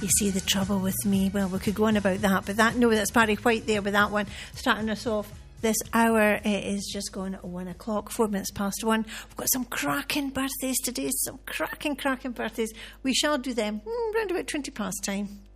You see the trouble with me. Well, we could go on about that, but that's Barry White there with that one, starting us off. This hour is just going at 1 o'clock, 4 minutes past 1. We've got some cracking birthdays today, some cracking birthdays. We shall do them round about 20 past time.